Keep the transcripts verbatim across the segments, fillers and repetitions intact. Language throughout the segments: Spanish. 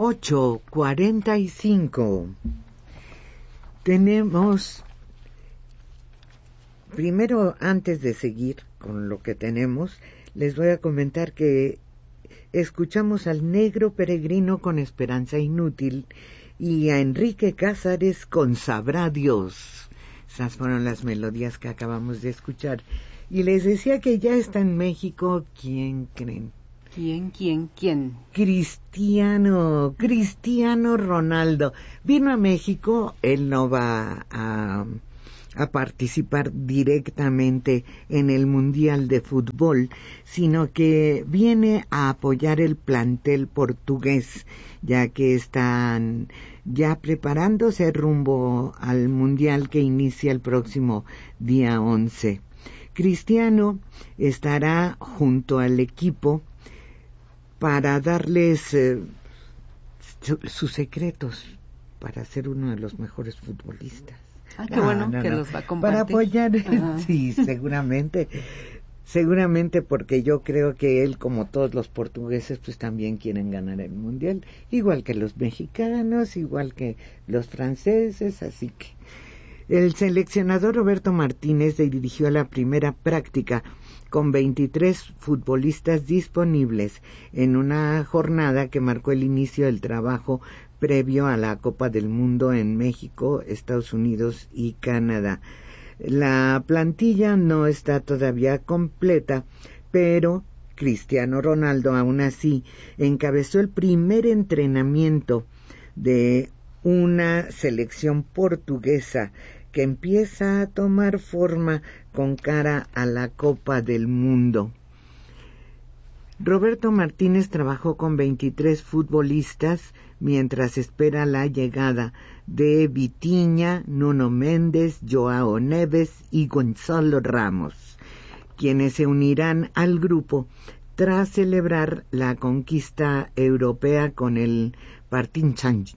ocho cuarenta y cinco. Tenemos, primero, antes de seguir con lo que tenemos, les voy a comentar que escuchamos al Negro Peregrino con Esperanza Inútil y a Enrique Cázares con Sabrá Dios. Esas fueron las melodías que acabamos de escuchar. Y les decía que ya está en México, ¿quién creen? ¿Quién, quién, quién? Cristiano, Cristiano Ronaldo. Vino a México, él no va a, a participar directamente en el Mundial de Fútbol, sino que viene a apoyar el plantel portugués, ya que están ya preparándose rumbo al Mundial que inicia el próximo día once. Cristiano estará junto al equipo para darles eh, su, sus secretos para ser uno de los mejores futbolistas. Ah, qué no, bueno no, que no. los va a compartir. Para apoyar, ah. sí, seguramente, seguramente porque yo creo que él, como todos los portugueses, pues también quieren ganar el Mundial, igual que los mexicanos, igual que los franceses, así que el seleccionador Roberto Martínez dirigió la primera práctica con veintitrés futbolistas disponibles en una jornada que marcó el inicio del trabajo previo a la Copa del Mundo en México, Estados Unidos y Canadá. La plantilla no está todavía completa, pero Cristiano Ronaldo aún así encabezó el primer entrenamiento de una selección portuguesa que empieza a tomar forma con cara a la Copa del Mundo. Roberto Martínez trabajó con veintitrés futbolistas mientras espera la llegada de Vitinha, Nuno Méndez, Joao Neves y Gonzalo Ramos, quienes se unirán al grupo tras celebrar la conquista europea con el Partizan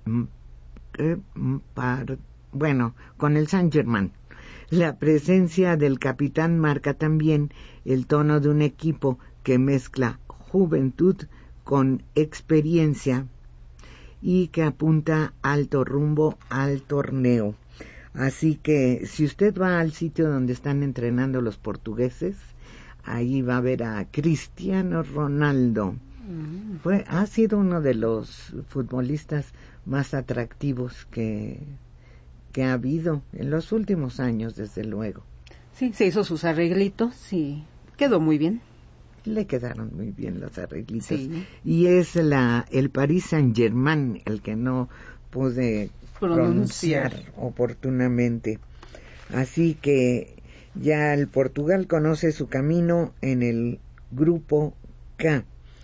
eh, par, bueno, con el Saint-Germain. La presencia del capitán marca también el tono de un equipo que mezcla juventud con experiencia y que apunta alto rumbo al torneo. Así que si usted va al sitio donde están entrenando los portugueses, ahí va a ver a Cristiano Ronaldo. Mm. Fue, ha sido uno de los futbolistas más atractivos que que ha habido en los últimos años, desde luego. Sí, se hizo sus arreglitos y quedó muy bien. Le quedaron muy bien los arreglitos. Sí. Y es la el Paris Saint-Germain el que no pude pronunciar. pronunciar oportunamente. Así que ya el Portugal conoce su camino en el grupo K,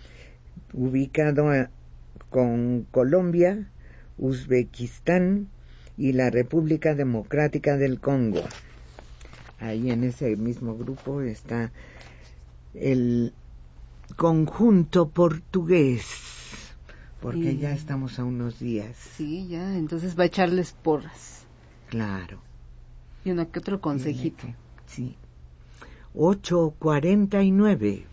ubicado con Colombia, Uzbekistán y la República Democrática del Congo. Ahí en ese mismo grupo está el conjunto portugués, porque sí, ya estamos a unos días. Sí, ya, entonces va a echarles porras. Claro. Y uno que otro consejito. Que, sí. ocho cuarenta y nueve.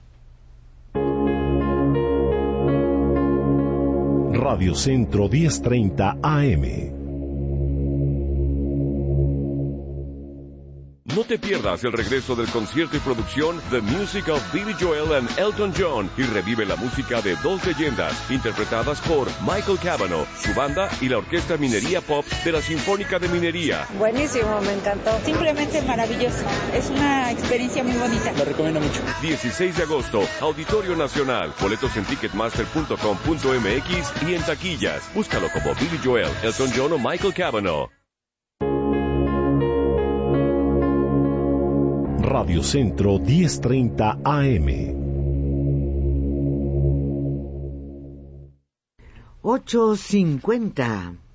Radio Centro diez treinta A M. No te pierdas el regreso del concierto y producción The Music of Billy Joel and Elton John y revive la música de dos leyendas interpretadas por Michael Cavanaugh, su banda y la Orquesta Minería Pop de la Sinfónica de Minería. Buenísimo, me encantó. Simplemente maravilloso. Es una experiencia muy bonita. Lo recomiendo mucho. dieciséis de agosto, Auditorio Nacional. Boletos en ticketmaster punto com punto m x y en taquillas. Búscalo como Billy Joel, Elton John o Michael Cavanaugh. Radio Centro diez treinta A M. ocho cincuenta.